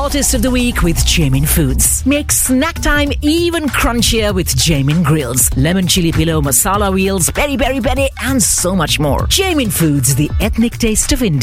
hottest of the week with Jamin Foods. Make snack time even crunchier with Jamin Grills, lemon chili pillow, masala wheels, peri peri peri, and so much more. Jamin Foods, the ethnic taste of India.